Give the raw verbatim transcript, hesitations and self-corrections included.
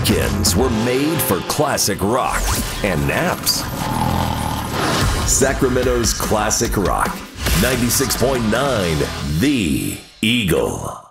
Weekends were made for classic rock and naps. Sacramento's classic rock. ninety-six point nine The Eagle.